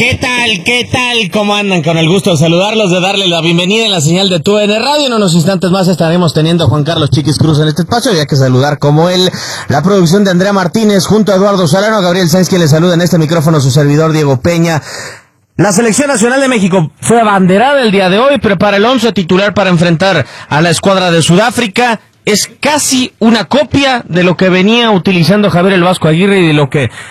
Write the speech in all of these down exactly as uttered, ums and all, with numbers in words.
¿Qué tal? ¿Qué tal? ¿Cómo andan? Con el gusto de saludarlos, de darle la bienvenida en la señal de Tu N Radio. En unos instantes más estaremos teniendo a Juan Carlos Chiquis Cruz en este espacio. Había que saludar como él la producción de Andrea Martínez junto a Eduardo Solano, Gabriel Sainz, quien le saluda en este micrófono, su servidor Diego Peña. La Selección Nacional de México fue abanderada el día de hoy, prepara el once titular para enfrentar a la escuadra de Sudáfrica. Es casi una copia de lo que venía utilizando Javier el Vasco Aguirre y de lo que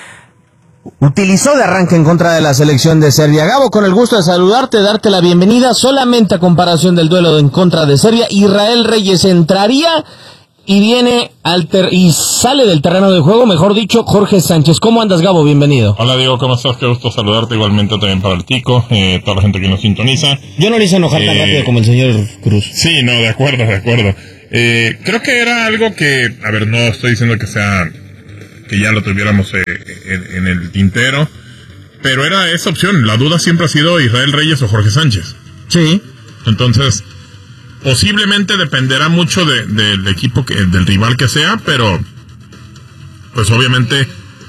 utilizó de arranque en contra de la selección de Serbia. Gabo, con el gusto de saludarte, darte la bienvenida. Solamente a comparación del duelo en contra de Serbia, Israel Reyes entraría y viene al ter- y sale del terreno de juego, mejor dicho, Jorge Sánchez. ¿Cómo andas, Gabo? Bienvenido. Hola, Diego, ¿cómo estás? Qué gusto saludarte, igualmente también para el Tico, eh, toda la gente que nos sintoniza. Yo no le hice enojar eh, tan rápido como el señor Cruz. Sí, no, de acuerdo, de acuerdo. Eh, creo que era algo que, a ver, no estoy diciendo que sea, que ya lo tuviéramos eh, en, en el tintero, pero era esa opción. La duda siempre ha sido Israel Reyes o Jorge Sánchez. Sí. Entonces, posiblemente dependerá mucho de, de, del equipo, que, del rival que sea, pero pues obviamente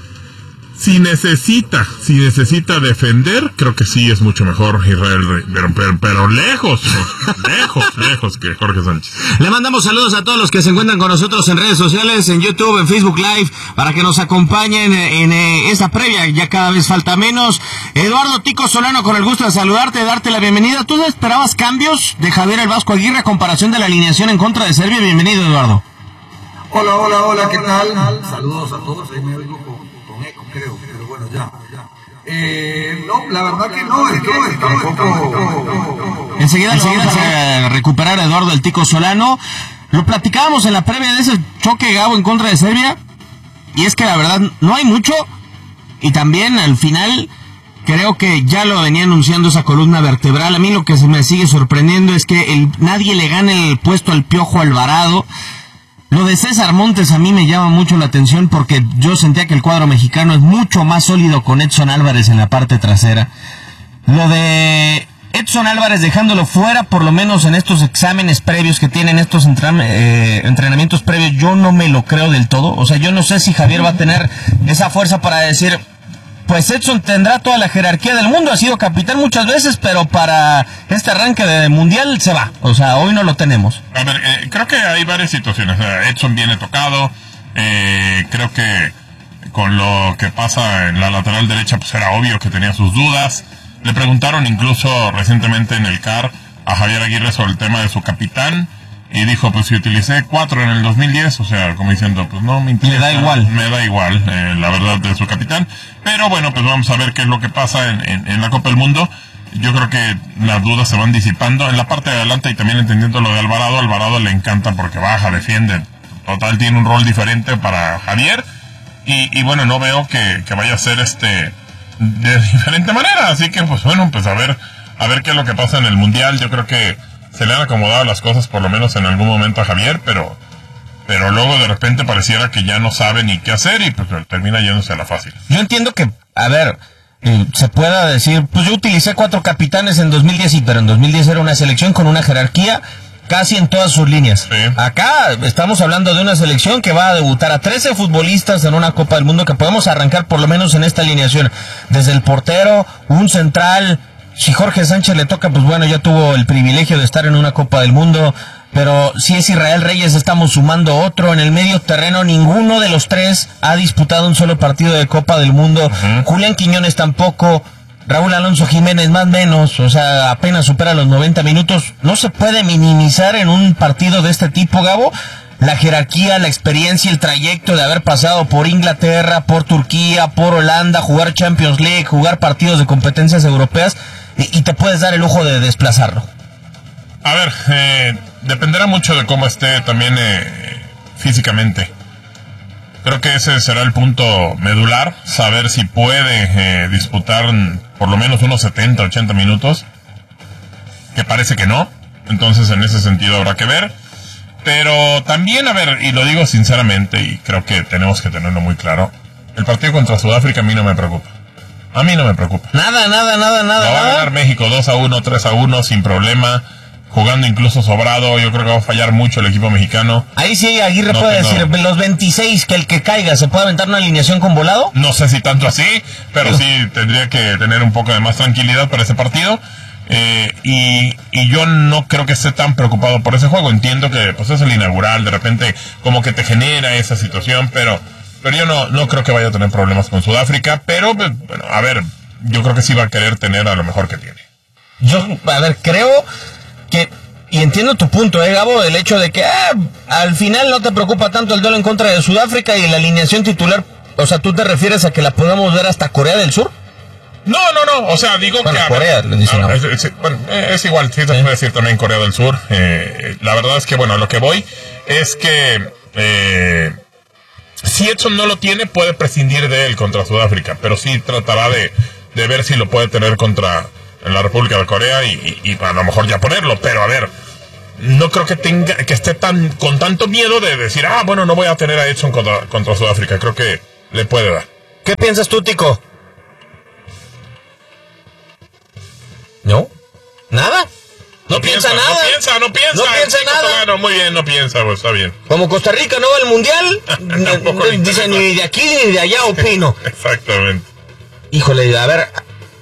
si necesita, si necesita defender, creo que sí es mucho mejor Israel Reyes, pero, pero, pero lejos, lejos, lejos que Jorge Sánchez. Le mandamos saludos a todos los que se encuentran con nosotros en redes sociales, en YouTube, en Facebook Live, para que nos acompañen en, en esta previa, ya cada vez falta menos. Eduardo Tico Solano, con el gusto de saludarte, darte la bienvenida. ¿Tú esperabas cambios de Javier el Vasco Aguirre a comparación de la alineación en contra de Serbia? Bienvenido, Eduardo. Hola, hola, hola, ¿qué tal? Saludos a todos, ahí me oigo con, con eco, creo, pero bueno, ya. Eh, no, la verdad que no, es que tampoco... Enseguida, enseguida vamos a recuperar a Eduardo el Tico Solano. Lo platicábamos en la previa de ese choque, Gabo, en contra de Serbia, y es que la verdad no hay mucho, y también al final creo que ya lo venía anunciando esa columna vertebral. A mí lo que se me sigue sorprendiendo es que el, nadie le gane el puesto al Piojo Alvarado. Lo de César Montes a mí me llama mucho la atención porque yo sentía que el cuadro mexicano es mucho más sólido con Edson Álvarez en la parte trasera. Lo de Edson Álvarez dejándolo fuera, por lo menos en estos exámenes previos que tienen, estos entran- eh, entrenamientos previos, yo no me lo creo del todo. O sea, yo no sé si Javier va a tener esa fuerza para decir, pues Edson tendrá toda la jerarquía del mundo, ha sido capitán muchas veces, pero para este arranque de mundial se va. O sea, hoy no lo tenemos. A ver, eh, creo que hay varias situaciones. Edson viene tocado, eh, creo que con lo que pasa en la lateral derecha, pues era obvio que tenía sus dudas. Le preguntaron incluso recientemente en el C A R a Javier Aguirre sobre el tema de su capitán, y dijo, pues si utilicé cuatro en el dos mil diez, o sea, como diciendo, pues no me interesa. Me da igual. Me da igual, eh, la verdad, de su capitán. Pero bueno, pues vamos a ver qué es lo que pasa en, en, en la Copa del Mundo. Yo creo que las dudas se van disipando. En la parte de adelante, y también entendiendo lo de Alvarado, Alvarado le encanta porque baja, defiende. Total, tiene un rol diferente para Javier. Y, y bueno, no veo que, que vaya a ser este de diferente manera. Así que, pues bueno, pues a ver, a ver qué es lo que pasa en el Mundial. Yo creo que se le han acomodado las cosas por lo menos en algún momento a Javier, pero pero luego de repente pareciera que ya no sabe ni qué hacer y pues termina yéndose a la fácil. Yo entiendo que, a ver, eh, se pueda decir, pues yo utilicé cuatro capitanes en dos mil diez, sí, pero en dos mil diez era una selección con una jerarquía casi en todas sus líneas. Sí. Acá estamos hablando de una selección que va a debutar a trece futbolistas en una Copa del Mundo, que podemos arrancar por lo menos en esta alineación, desde el portero, un central. Si Jorge Sánchez le toca, pues bueno, ya tuvo el privilegio de estar en una Copa del Mundo, pero si es Israel Reyes estamos sumando otro. En el medio terreno ninguno de los tres ha disputado un solo partido de Copa del Mundo. Uh-huh. Julián Quiñones tampoco, Raúl Alonso Jiménez más o menos, o sea, apenas supera los noventa minutos. No se puede minimizar en un partido de este tipo, Gabo, la jerarquía, la experiencia, el trayecto de haber pasado por Inglaterra, por Turquía, por Holanda, jugar Champions League, jugar partidos de competencias europeas, y, y te puedes dar el lujo de desplazarlo. A ver, eh, dependerá mucho de cómo esté también eh, físicamente. Creo que ese será el punto medular, saber si puede eh, disputar por lo menos unos setenta, ochenta minutos, que parece que no. Entonces en ese sentido habrá que ver. Pero también, a ver, y lo digo sinceramente, y creo que tenemos que tenerlo muy claro, el partido contra Sudáfrica a mí no me preocupa. A mí no me preocupa. Nada, nada, nada, nada. Lo va nada. a ganar México dos a uno, tres a uno, sin problema. jugando incluso sobrado. Yo creo que va a fallar mucho el equipo mexicano. Ahí sí Aguirre no puede tengo... decir, los veintiséis, que el que caiga, ¿se puede aventar una alineación con volado? No sé si tanto así, pero sí tendría que tener un poco de más tranquilidad para ese partido. Eh, y, y yo no creo que esté tan preocupado por ese juego. Entiendo que pues es el inaugural, de repente como que te genera esa situación, pero pero yo no, no creo que vaya a tener problemas con Sudáfrica. Pero, bueno, a ver, yo creo que sí va a querer tener a lo mejor que tiene. Yo, a ver, creo que, y entiendo tu punto, eh, Gabo, el hecho de que ah, al final no te preocupa tanto el duelo en contra de Sudáfrica y la alineación titular, o sea, ¿tú te refieres a que la podamos ver hasta Corea del Sur? No, no, no, o sea, digo bueno, que... Corea, ver, dicen, no, no. es, es, bueno, es igual, sí se puede decir también Corea del Sur. Eh, la verdad es que, bueno, a lo que voy es que eh, si Edson no lo tiene, puede prescindir de él contra Sudáfrica, pero sí tratará de, de ver si lo puede tener contra en la República de Corea y, y, y a lo mejor ya ponerlo, pero a ver, no creo que tenga que esté tan con tanto miedo de decir, ah, bueno, no voy a tener a Edson contra, contra Sudáfrica, creo que le puede dar. ¿Qué piensas tú, Tico? ¿No? ¿Nada? No, no piensa, piensa nada. No piensa, no piensa. No piensa nada. Solano, muy bien, no piensa, pues está bien. Como Costa Rica no va al mundial, dice ni de aquí ni de allá opino. Exactamente. Híjole, a ver,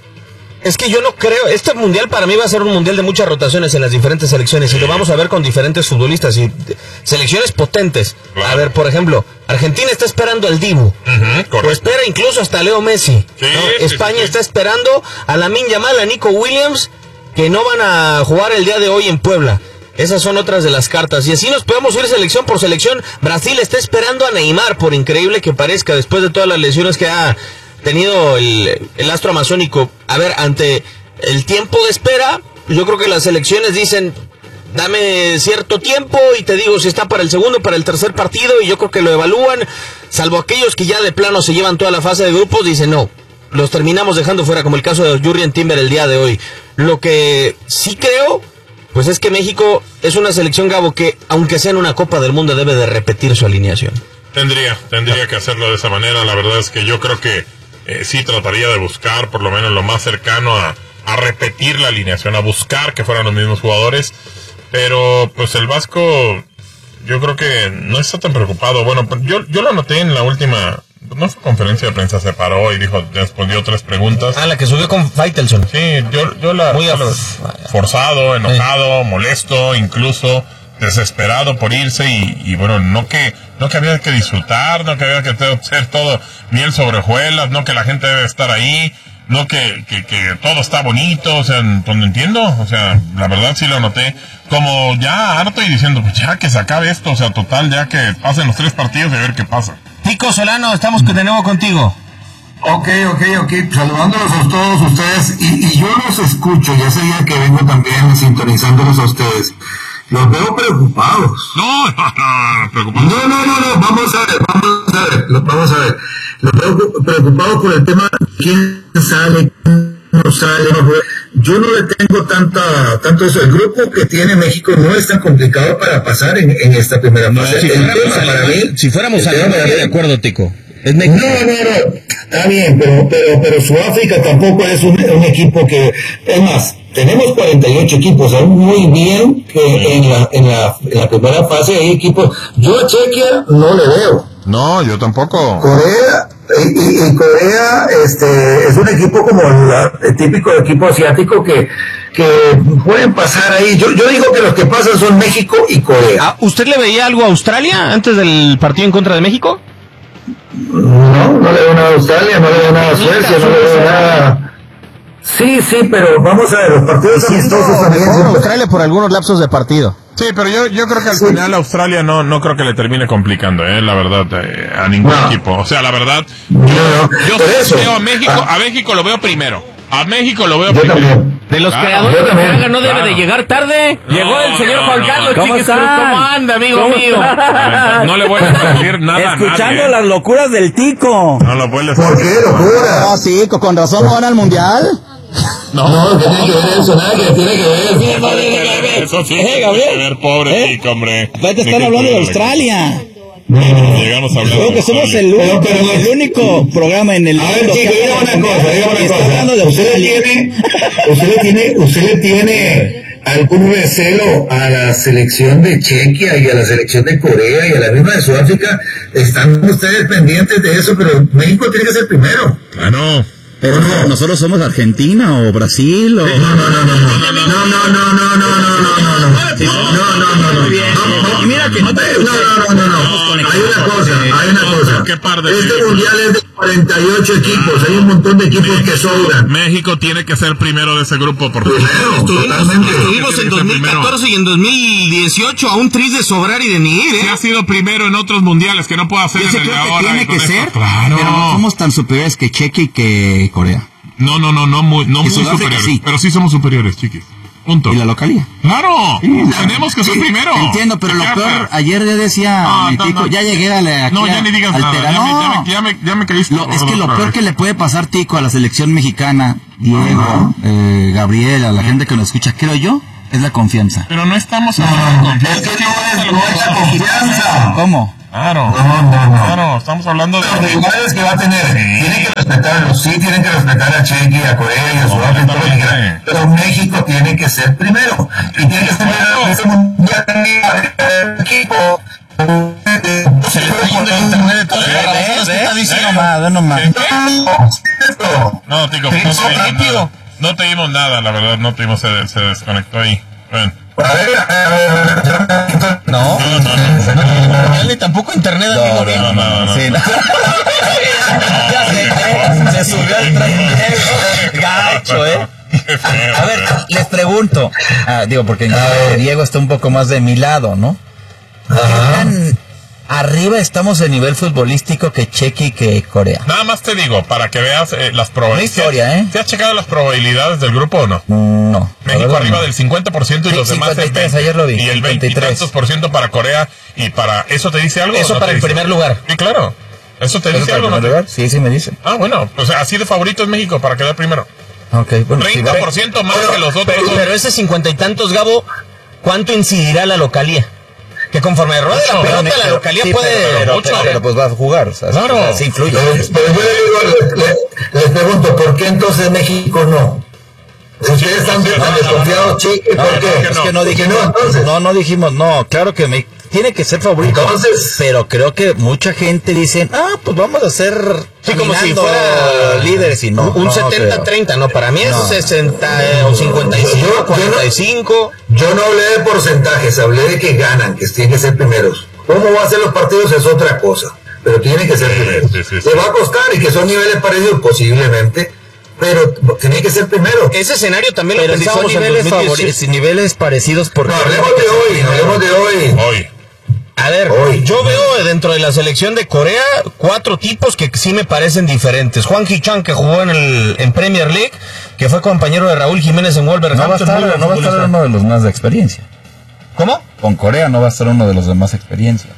es que yo no creo, este mundial para mí va a ser un mundial de muchas rotaciones en las diferentes selecciones, sí. Y lo vamos a ver con diferentes futbolistas y selecciones potentes. Claro. A ver, por ejemplo, Argentina está esperando al Dibu, uh-huh, o espera incluso hasta Leo Messi, sí, ¿no? sí, España sí, sí. está esperando a Lamine Yamal, a Nico Williams, que no van a jugar el día de hoy en Puebla. Esas son otras de las cartas. Y así nos podemos ir selección por selección. Brasil está esperando a Neymar, por increíble que parezca, después de todas las lesiones que ha tenido el, el astro amazónico. A ver, ante el tiempo de espera, yo creo que las selecciones dicen, dame cierto tiempo y te digo si está para el segundo, para el tercer partido, y yo creo que lo evalúan, salvo aquellos que ya de plano se llevan toda la fase de grupos, dicen no, los terminamos dejando fuera, como el caso de Jurrien Timber el día de hoy. Lo que sí creo, pues es que México es una selección, Gabo, que aunque sea en una Copa del Mundo debe de repetir su alineación. Tendría, tendría que hacerlo de esa manera. La verdad es que yo creo que eh, sí trataría de buscar por lo menos lo más cercano a, a repetir la alineación, a buscar que fueran los mismos jugadores. Pero pues el Vasco yo creo que no está tan preocupado. Bueno, yo, yo lo noté en la última... No fue conferencia de prensa, se paró y dijo, respondió tres preguntas. Ah, la que subió con Faitelson. Sí, yo, yo la... Muy yo forzado, enojado, sí. molesto, incluso desesperado por irse y, y bueno, no que no que había que disfrutar, no que había que hacer todo miel sobre hojuelas, no que la gente debe estar ahí, no que, que, que todo está bonito, o sea, donde entiendo, o sea, la verdad sí lo noté, como ya harto y diciendo, pues ya que se acabe esto, o sea, total, ya que pasen los tres partidos y a ver qué pasa. Tico Solano, estamos de nuevo contigo. Ok, ok, ok, saludándolos a todos ustedes, y, y yo los escucho, ya sé ya que vengo también sintonizándolos a ustedes. Los veo preocupados. No, preocupados. No, no, no, no, vamos a ver, vamos a ver, vamos a ver. Los veo preocupados por el tema de quién sale, quién no sale. No, yo no le tengo tanta, tanto eso. El grupo que tiene México no es tan complicado para pasar en, en esta primera fase. No, si, fuéramos a la, mí, si fuéramos a la de acuerdo, Tico. Es no, no, no, está bien, pero, pero, pero Sudáfrica tampoco es un, un equipo que, es más, tenemos cuarenta y ocho equipos, aún muy bien que en la, en la, en la primera fase hay equipos. Yo a Chequia no le veo. No, yo tampoco. Corea, y, y, y Corea, este, es un equipo como la, el típico equipo asiático que, que pueden pasar ahí. Yo, yo digo que los que pasan son México y Corea. Ah, ¿usted le veía algo a Australia antes del partido en contra de México? No, no le veo nada a Australia, no le veo nada a Suecia, no le veo nada. Sí, sí, pero vamos a ver, los partidos amistosos también. Australia por algunos lapsos de partido. Sí, pero yo, yo creo que al sí. final Australia no, no creo que le termine complicando, eh, la verdad, eh, a ningún no. equipo. O sea, la verdad, yo, no, no. yo eso, veo a México, ah. a México lo veo primero. A México lo veo yo primero. También. De los claro, creadores de Fraga no debe claro. de llegar tarde. No, Llegó el señor no, Juan no, Carlos no. Chiquis. ¿Cómo anda, amigo ¿Cómo mío? No, no le voy a decir nada Escuchando a nadie. las locuras del Tico. No lo puedes ¿Por qué locura? No, sí, con razón no van al mundial. No, no, ¿qué tiene que ver eso? Nada que tiene que ver. Eso sí, eh, Gabriel. tiene que ver, pobre ¿Eh? Tico, hombre. Te están hablando de Australia. No, llegamos a hablar. Creo que somos el único, pero, pero, el único programa en el mundo. A ver, chico, diga una cosa, diga una cosa. Usted le tiene, usted le tiene, usted le tiene algún recelo a la selección de Chequia y a la selección de Corea y a la misma de Sudáfrica. Están ustedes pendientes de eso, pero México tiene que ser primero. Claro. Pero no, nosotros somos Argentina o Brasil o... No, no, no, no, no, no, no, no, no, no, no, no, no, no, no, no, no, mira que no te... No, no, no, no, hay una cosa, hay una cosa. Este mundial es de cuarenta y ocho equipos, hay un montón de equipos que sobran. México tiene que ser primero de ese grupo, por favor. Estuvimos, estuvimos en dos mil catorce y en dos mil dieciocho a un tris de sobrar y de ni ir, ¿eh? Si ha sido primero en otros mundiales, que no puedo hacer Yo en sé el de creo que ahora. tiene que ser, Claro. pero no somos tan superiores que Chequia y que Corea. No, no, no, no muy, no muy Sudáfrica superiores. sí. Pero sí somos superiores, chiquis. Punto. Y la localía. ¡Claro! Sí, Tenemos que ser sí, primero. Entiendo, pero lo Carter. peor, ayer ya decía Ah, mi no, Tico, no. ya llegué a la, aquí No, ya a- ni digas al nada. Tera- Ya, no. me, ya, me, ya, me, ya me caíste. Lo- es que lo otra peor vez. que le puede pasar, Tico, a la selección mexicana, Diego, eh, Gabriel, a la gente que nos escucha, creo yo, es la confianza. Pero no estamos hablando de Es que no es, no es la confianza. ¿Cómo? Claro. No, no, no. Claro, estamos hablando de... Los rivales que va a tener, tienen que respetarlos, sí, tienen que respetar a Chequia, a Corea y a Sudáfrica, todo lo que quieran, pero México tiene que ser primero, y tiene que ser primero en ese mundial de equipo. Se le está yendo el internet de todas las grabaciones que está diciendo. nomás, nomás. No, Tico, no te dimos nada. No te dimos nada, la verdad, no te dimos, se, se desconectó ahí. Ven. A ver, a ver, a ver. No, no, no, no. Ni tampoco internet, amigo. No, no, no. Sí, no. Ya sé, se subió al tren gacho, ¿eh? A ver, les pregunto, ah, digo, porque Diego está un poco más de mi lado, ¿no? ¿Qué tan arriba estamos en nivel futbolístico que Chequia y que Corea? Nada más te digo, para que veas eh, las Una probabilidades. historia, ¿eh? ¿Te has checado las probabilidades del grupo o no? No. México la verdad, arriba no. del cincuenta por ciento y Sí, los demás cincuenta y tres, el veinte. ayer lo vi, Y el veinte y cincuenta y tres. tantos por ciento para Corea. Y para... ¿Eso te dice algo? Eso o no para te el dice? primer lugar. Sí, claro. ¿Eso te ¿Eso dice para el algo? ¿No primer te- lugar? Sí, sí me dicen. Ah, bueno, pues así de favorito es México para quedar primero. Ok, bueno. sí, treinta por ciento más Pero- que los otros. pero, pero ese cincuenta y tantos, Gabo, ¿cuánto incidirá la localía? Que conforme rueda la Mucho, pelota, pero- la localía sí, puede... pero, pero, mucho. pero, pero, pues va a jugar, o sea, Claro. o sea, sí influye. Pero, pero yo le digo, le- le- les pregunto, ¿por qué entonces México no? Ustedes están bien tan desconfiados, Chequia, No, ¿por no, qué? es que no ¿Por qué dijimos, no, entonces? no, no dijimos, no, claro que me, tiene que ser favorito. Entonces- pero creo que mucha gente dice, ah, pues vamos a ser Sí, como si caminando fuera líderes y no. un no setenta treinta, no, para mí es No. sesenta eh, o cincuenta y Yo- cinco, yo no- cuarenta y cinco. Yo no hablé de porcentajes, hablé de que ganan, que tienen que ser primeros. ¿Cómo va a ser los partidos? Es otra cosa, pero tienen que ser primeros. sí, sí, sí. Le va a costar y que son niveles parecidos posiblemente, pero tienen que ser primeros. Ese escenario también Pero lo si son pensábamos en niveles, dos mil dieciocho. favori- niveles parecidos, porque No, hablemos de hoy, no hablemos de hoy. Hoy. A ver, Hoy. yo veo dentro de la selección de Corea cuatro tipos que sí me parecen diferentes. Juan Hee-chan, que jugó en el en Premier League, que fue compañero de Raúl Jiménez en Wolverhampton. no va a estar, muy buen no va a estar futbolista. uno de los más de experiencia. ¿Cómo? Con Corea no va a estar uno de los de más experiencia.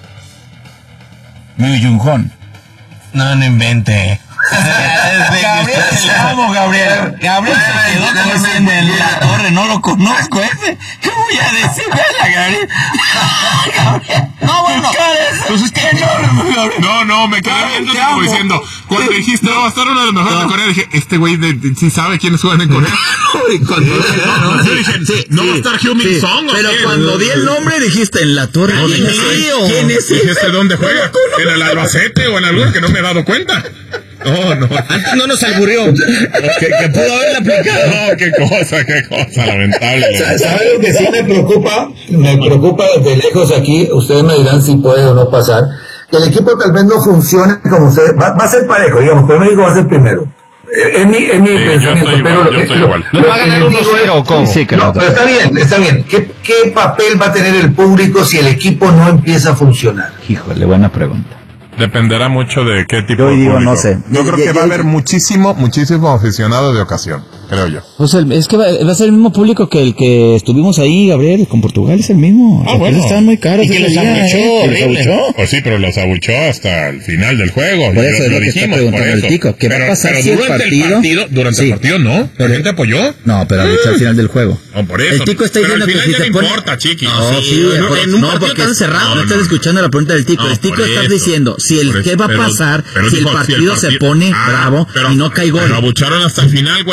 Miu Jung-hon. No, no invente. Gabriel, te amo, Gabriel. Gabriel se quedó diciendo en la torre, no lo conozco ese. ¿Qué voy a decir? Vela, Gabriel. Gabriel. No, bueno. Pues es que enorme, Gabriel. No, no, me quedé viendo te como amo. diciendo, cuando dijiste, no, va a estar uno de los mejores de Corea, dije, este güey de- de- sí sabe quiénes juegan en Corea. No, no, yo dije, no va a estar Hyun Min Song, ¿o Pero qué? cuando di el nombre dijiste en la torre. No, ¿Quién dije, es "Ay, ese? ¿Quién es Dije, ese? ¿este dónde juega? ¿En el Albacete o en algún que no me he dado cuenta? No, no. Antes no nos alburió. que, que pudo haberle aplicado. No, qué cosa, qué cosa, lamentable. ¿Sabes lo que sí me preocupa? Me preocupa desde lejos aquí, ustedes me dirán si puede o no pasar, que el equipo tal vez no funcione como ustedes, va, va a ser parejo, digamos, pero México va a ser primero. Eh, Es mi, es mi Sí, yo pensamiento, estoy pero igual, lo yo que... estoy lo- igual. lo ¿No va a que ganar les uno digo cero es- o cómo? Sí, que No, no. pero está bien, está bien. ¿Qué, ¿Qué papel va a tener el público si el equipo no empieza a funcionar? Híjole, buena pregunta. Dependerá mucho de qué tipo Yo de digo, público. no sé. Yo Ya- creo ya- que va ya- a haber muchísimo, muchísimo aficionado de ocasión, creo yo. Pues el- es que va, va a ser el mismo público que el que estuvimos ahí, Gabriel, con Portugal es el mismo. Ah, Los bueno. estaban muy caros. Y que ese los día, abuchó, ¿eh? Que los horrible. abuchó. Pues sí, pero los abuchó hasta el final del juego. Por y eso es lo que está preguntando el Tico, ¿qué va a pasar pero si el durante partido- durante Sí. el partido no, Pero- la gente apoyó. No, pero ahorita al final del juego. No, por eso. El Tico está Pero diciendo al que final si ya se no pone... importa, chiqui. No, Sí, sí, no, por- en un no, partido porque tan es- cerrado, no, no, estás no. escuchando la pregunta del Tico. No, el Tico por está eso. diciendo, si el Por qué eso, va a pero- pasar pero si el dijo, partido se partido- pone Ah, bravo pero- y no cae gol. Pero abucharon hasta el final, güey. Al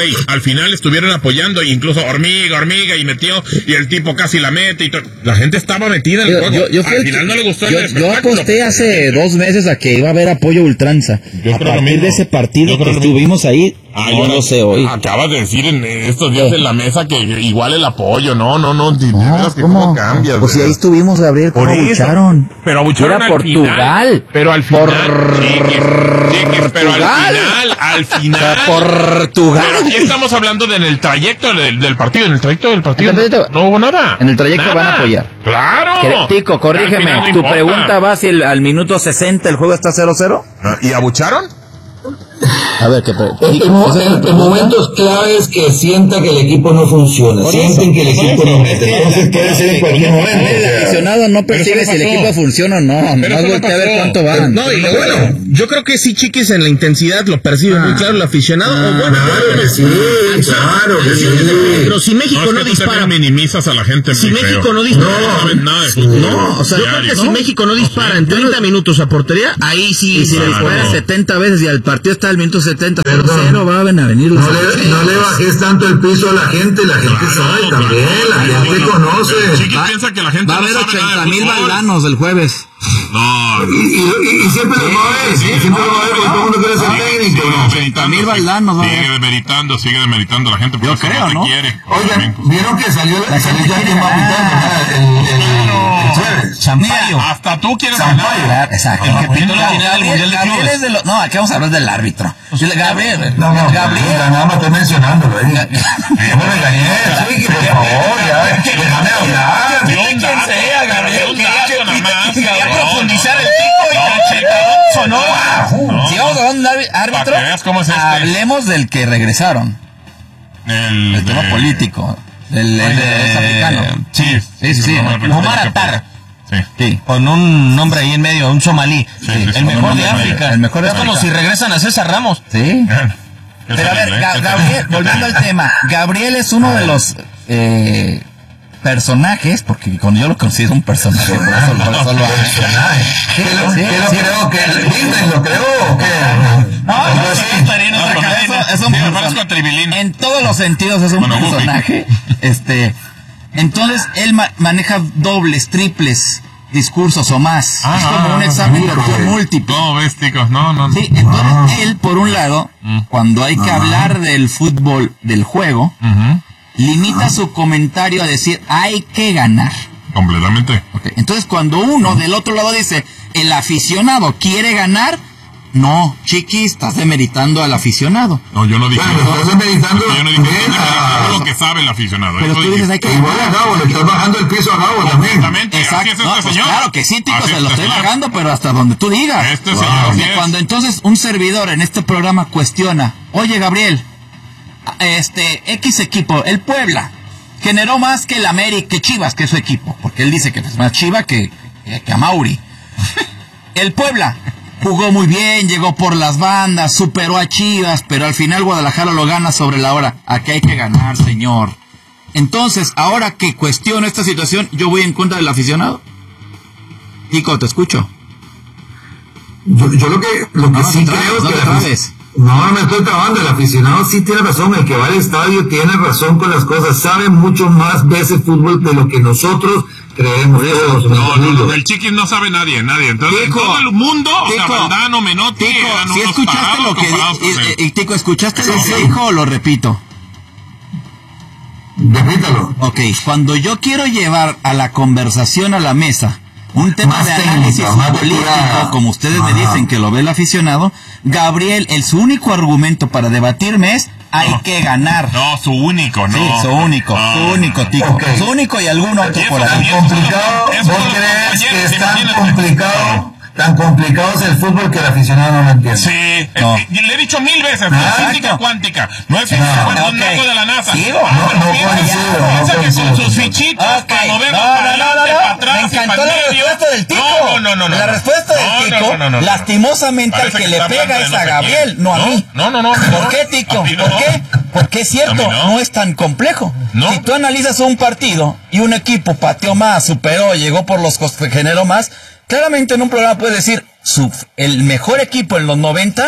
final estuvieron apoyando, incluso hormiga, hormiga, y metió, y el tipo casi la mete, y to- la gente estaba metida en el Yo, juego. yo, yo fui Al el final que- no le gustó yo, el yo espectáculo, aposté pero- hace dos meses a que iba a haber apoyo ultranza. Yo a creo lo partir mismo. de ese partido Yo que creo lo mismo. estuvimos ahí, Ah, no yo lo sé hoy. Acabas de decir en estos días ¿Qué? en la mesa que igual el apoyo, no, no, no, de No, veras que ¿cómo? cómo cambias. Pues si de ahí veras. estuvimos, Gabriel, Por ¿cómo eso. abucharon? Pero abucharon Era al Portugal. final. Pero al final. Por- Chiquis, chiquis, pero al Portugal. final, al final. Portugal. Pero aquí estamos hablando de en el trayecto del, del partido, en el trayecto del partido. En el trayecto- no hubo nada. En el trayecto Nada. van a apoyar. Claro. Tico, Al corrígeme, final no tu importa. pregunta va si el- al minuto sesenta el juego está cero cero. ¿Y abucharon? A ver, ¿qué pre- En, Tico, en mo- ¿esa es en- la en pregunta? momentos claves que sienta que el equipo no funciona, Por sienten eso, que el por equipo eso, no es mete. que Entonces la- puede ser en cualquier momento. El o sea. aficionado no percibe eso si el pasó. equipo funciona o no. Pero Nomás eso no voltea a ver pasó. cuánto van. No, y lo bueno, yo creo que sí, Chiquis, en la intensidad lo percibe muy claro el aficionado. o bueno, Claro que sí, claro que sí. pero si México es no, que tú dispara, también minimizas a la gente. si muy México feo. no dispara, No saben nada de fútbol. no, o sea, yo creo que si México no dispara en treinta minutos a portería, ahí sí. Y si sí, le no, dispara no. setenta veces y al partido está al minuto setenta, Perdón. cero van a venir los No le, no le bajes tanto el piso a la gente, la gente Claro, sabe también, claro, la claro, gente no. conoce. Chiquis piensa que la gente Va a no haber sabe nada de ochenta mil fútbol. baldanos el jueves. No, Y, y, y- y siempre los va a ver, siempre los va a ver porque todo el mundo quiere ser técnico, ¿no? ochenta mil baldanos, va a Sigue haber. demeritando, sigue demeritando a la gente porque Yo eso creo, te ¿no? quiere. Oigan, ¿vieron que salió, salió ya quien va a pitar, verdad? El, el, el jueves. Champayo. Hasta tú quieres Zampayo. ganar. Exacto. El que Gabriel, pitó la final del Mundial de Gabriel Clubes. es de los... No, aquí vamos a hablar del árbitro. Gabriel. No, no, Gabriel. nada más estoy mencionándolo ahí. No me regañé, Chiqui, por favor, ya, déjame hablar. Dio un dato, sea, Gabriel, dio un quería- dato nada más, quería cabrón. profundizar el No, pico y no, cachetadón sonó. No. Si vamos a hablar de un árbitro, Para que veas cómo es este. hablemos del que regresaron. El, El tema de- político. Del Ay, el, de- es africano. Sí, Sí, sí, sí. no me recuerdo Omar qué Atar. fue. Sí. Sí. Con un nombre ahí en medio, un somalí. Sí, sí, el sí, mejor un de nombre África. el mejor de es como África. si regresan a César Ramos. Sí. Bueno, qué Pero a ver, terrible, Ga- qué Gabriel, terrible. volviendo al tema, Gabriel es uno de los eh, personajes, porque cuando yo lo considero un personaje, por eso, por eso lo hago. ¿Qué lo, Sí, qué lo sí. creo? ¿Que el Disney lo creó o qué? No, no, sí. sí, No, eso- porque eso- es un sí, me person- parezco a Tribilín. En todos los sentidos es un Bueno, Goofy. personaje. Este, entonces él ma- maneja dobles, triples discursos o más. Ah, es como un examen de acción múltiple. No, ves, ticos, no, no. Sí, entonces él, por un lado, cuando hay que hablar del fútbol, del juego, Ujú, limita su comentario a decir hay que ganar. completamente. Ok, entonces cuando uno del otro lado dice el aficionado quiere ganar, no, Chiqui, estás demeritando al aficionado. No, yo no dije Bueno, eso. estás meditando. Yo no dije eso. Bien, Yo a- lo que sabe el aficionado. Pero Eso tú dices dije. hay que Igual a Gabo, le estás bajando el piso a Gabo también. Exactamente, así Exacto, es este no, pues señor. claro que sí, Tico, Así se es lo este estoy señor. bajando, pero hasta donde tú digas. Este Wow. señor, así Porque es. cuando entonces un servidor en este programa cuestiona, oye Gabriel, este X equipo, el Puebla, generó más que el América, que Chivas, que es su equipo, porque él dice que es más Chiva que, que, que a Mauri. El Puebla jugó muy bien, llegó por las bandas, superó a Chivas, pero al final Guadalajara lo gana sobre la hora. Aquí hay que ganar, señor. Entonces, ahora que cuestiono esta situación, ¿yo voy en contra del aficionado? Tico, te escucho. Yo, yo lo que, lo que No, sí no te creo trabes, es no que te el afic- trabes. no, no me estoy trabando, el aficionado sí tiene razón, el que va al estadio tiene razón con las cosas, sabe mucho más veces fútbol de lo que nosotros creemos. todos, No, no, amigos. no, del Chiquis no sabe nadie, nadie. Entonces, Tico, en todo el mundo, o sea, Tico, Valdano, Menotti, Tico, eran si unos escuchaste parados lo que comparados con di- él. y, y, Tico, ¿escuchaste lo Sí, que sí. dijo o lo repito? Repítalo. Ok, cuando yo quiero llevar a la conversación a la mesa un tema Más de técnica, análisis más político, depurada. como ustedes me Ajá. dicen que lo ve el aficionado, Gabriel, el su único argumento para debatirme es hay No. que ganar. No, su único, no. Sí, su único, No, su no, único, no. Tico. Ok. Su único y algún otro Y eso por ahí. también. Complicado, Eso ¿vos los crees compañeros, que es tan imagínate. complicado, tan complicado es el fútbol que el aficionado no lo entiende? Sí, eh, No. eh, le he dicho mil veces, no es Exacto. física cuántica, no es física No. cuántica, es un Ok. dato de la NASA. Sigo. Ah, No, pero no piensa- coincido, no piensa que con coincido. sus fichitas Ok, para moverlo no, para no, no, adelante, no, para atrás me y encantó para la el medio. respuesta del Tico. No, no, no, no. La no. respuesta del No, no, Tico, no, no, no, no. lastimosamente al Parece que que le está pega hablando de es no a sé Gabriel, quién. no a No, mí. no, no, no, ¿Por no. qué, Tico? A ti no. ¿Por qué? Porque es cierto, A mí no. no es tan complejo. No. Si tú analizas un partido y un equipo pateó más, superó, llegó por los costos, generó más, claramente en un programa puedes decir, su, el mejor equipo en los noventa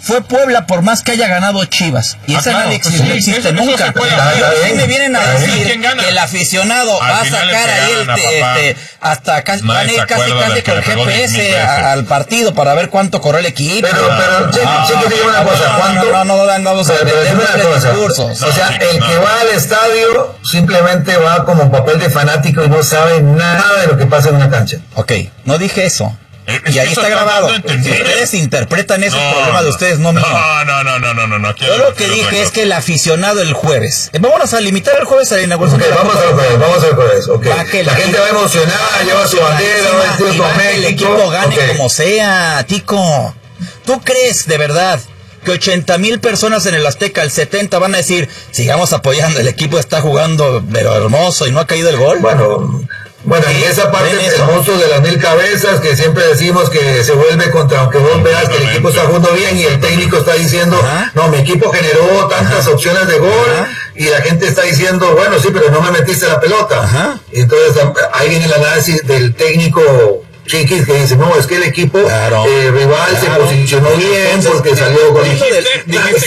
fue Puebla por más que haya ganado Chivas. Y Ah, ese claro, análisis pues sí, no existe eso- eso nunca. se puede Pero hacer. ahí me vienen a Ahí decir quién gana. que el aficionado Al va a final sacar es que ahí el, gana, te- papá. este, hasta casi, Nadie casi, se casi, acuerda casi del que con le pegó diez mil G P S veces. a- al partido para ver cuánto corrió el equipo. Pero, pero, cheque, Ah, cheque, te digo una no, cosa, no, ¿cuánto? No, no, no, no, vamos a Pero, pero vender dime una dobles cosa, discursos. o sea, No, el no. que va al estadio simplemente va como papel de fanático y no sabe nada de lo que pasa en una cancha. Ok, no dije eso. Eh, es Y que ahí eso está está grabado. dando a entender. Si ustedes interpretan eso, es problema de ustedes, no mío. No, no, no, no, no, no, no. aquí Yo hay lo que otra dije cosa. es que el aficionado el jueves. eh, Vámonos a limitar el jueves a la inauguración. Ok, de la vamos a Copa. ver con eso, vamos a ver con eso. ok. Va que La gente va emocionada, lleva su bandera, va vestido y con va que el México. equipo gane ok. como sea, Tico. ¿Tú crees de verdad que ochenta mil personas en el Azteca, el setenta van a decir, sigamos apoyando, el equipo está jugando pero hermoso y no ha caído el gol? Bueno, bueno, y esa parte ¿Ven del eso? monstruo de las mil cabezas que siempre decimos que se vuelve contra, aunque vos veas que el equipo está jugando bien y el técnico está diciendo, Ajá. no, mi equipo generó tantas opciones de gol, Ajá. y la gente está diciendo, bueno, sí, pero no me metiste la pelota. Ajá. Y entonces ahí viene el análisis del técnico Chiquis que dice, no, es que el equipo Claro. eh, rival Claro. se posicionó bien Entonces, porque salió con... Dijiste- Dijiste, dijiste